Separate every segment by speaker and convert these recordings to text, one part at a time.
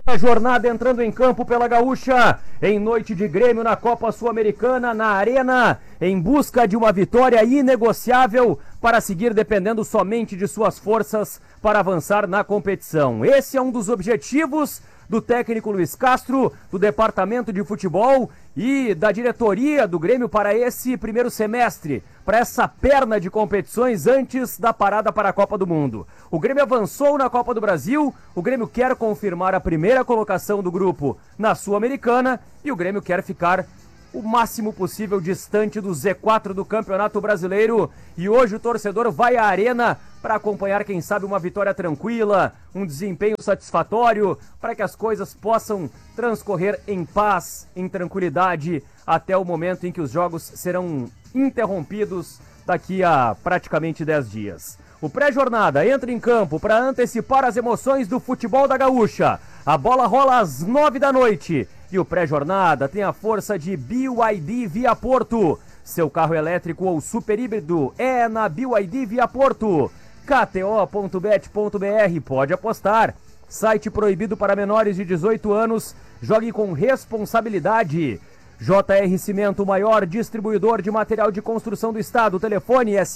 Speaker 1: A jornada entrando em campo pela Gaúcha, em noite de Grêmio na Copa Sul-Americana, na Arena, em busca de uma vitória inegociável para seguir dependendo somente de suas forças para avançar na competição. Esse é um dos objetivos do técnico Luiz Castro, do departamento de futebol e da diretoria do Grêmio para esse primeiro semestre, para essa perna de competições antes da parada para a Copa do Mundo. O Grêmio avançou na Copa do Brasil, o Grêmio quer confirmar a primeira colocação do grupo na Sul-Americana e o Grêmio quer ficar o máximo possível distante do Z4 do Campeonato Brasileiro. E hoje o torcedor vai à Arena para acompanhar, quem sabe, uma vitória tranquila, um desempenho satisfatório, para que as coisas possam transcorrer em paz, em tranquilidade, até o momento em que os jogos serão interrompidos daqui a praticamente 10 dias. O pré-jornada entra em campo para antecipar as emoções do futebol da Gaúcha. A bola rola às 9 da noite. E o pré-jornada tem a força de BYD Via Porto. Seu carro elétrico ou super híbrido é na BYD Via Porto. KTO.bet.br, pode apostar. Site proibido para menores de 18 anos. Jogue com responsabilidade. JR Cimento, o maior distribuidor de material de construção do estado. O telefone é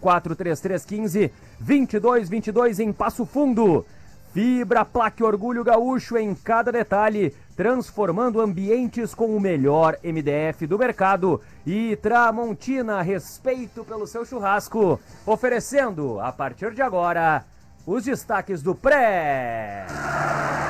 Speaker 1: 54-3315-2222 em Passo Fundo. Fibra Plaque Orgulho Gaúcho em cada detalhe, transformando ambientes com o melhor MDF do mercado. E Tramontina, respeito pelo seu churrasco, oferecendo, a partir de agora, os destaques do pré.